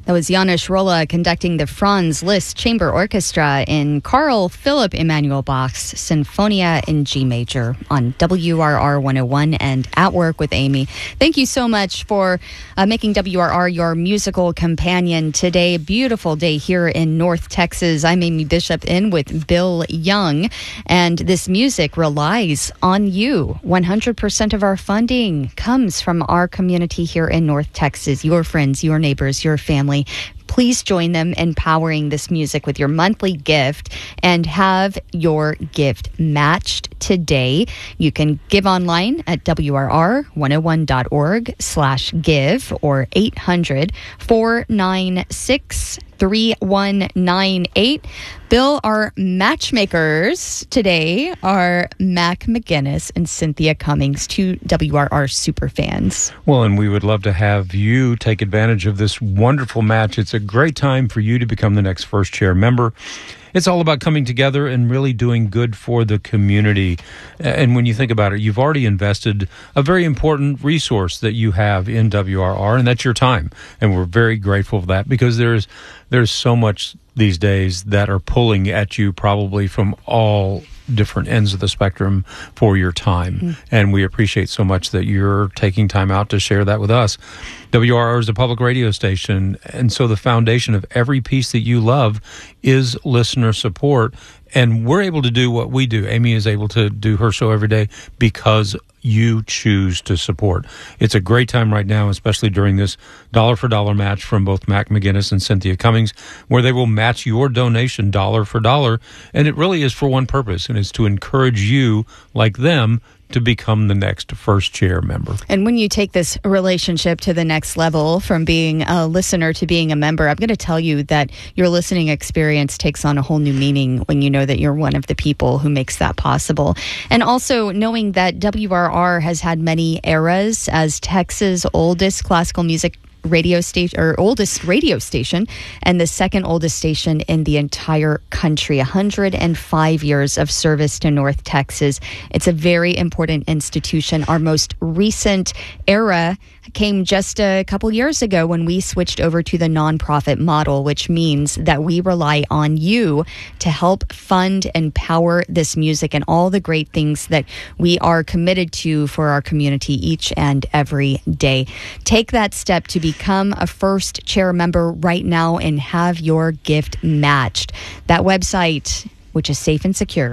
That was Janusz Rolla conducting the Franz Liszt Chamber Orchestra in Carl Philipp Emanuel Bach's Sinfonia in G Major on WRR 101 and At Work with Amy. Thank you so much for making WRR your musical companion today. Beautiful day here in North Texas. I'm Amy Bishop in with Bill Young, and this music relies on you. 100% of our funding comes from our community here in North Texas, your friends, your neighbors, your family. Please join them in powering this music with your monthly gift and have your gift matched today. You can give online at WRR101.org/give or 800-496-3198. Bill, our matchmakers today are Mac McGinnis and Cynthia Cummings, two WRR super fans. Well, and we would love to have you take advantage of this wonderful match. It's a great time for you to become the next First Chair member. It's all about coming together and really doing good for the community. And when you think about it, you've already invested a very important resource that you have in WRR, and that's your time. And we're very grateful for that, because there's so much these days that are pulling at you probably from all different ends of the spectrum for your time. And we appreciate so much that you're taking time out to share that with us. WRR is a public radio station, and so the foundation of every piece that you love is listener support. And we're able to do what we do. Amy is able to do her show every day because you choose to support. It's a great time right now, especially during this dollar for dollar match from both Mac McGinnis and Cynthia Cummings, where they will match your donation dollar for dollar. And it really is for one purpose, and it's to encourage you, like them, to become the next First Chair member. And when you take this relationship to the next level, from being a listener to being a member, I'm going to tell you that your listening experience takes on a whole new meaning when you know that you're one of the people who makes that possible. And also knowing that WRR has had many eras as Texas' oldest classical music radio station, or oldest radio station, and the second oldest station in the entire country. 105 years of service to North Texas. It's a very important institution. Our most recent era came just a couple years ago when we switched over to the nonprofit model, which means that we rely on you to help fund and power this music and all the great things that we are committed to for our community each and every day. Take that step to become a First Chair member right now and have your gift matched. That website, which is safe and secure,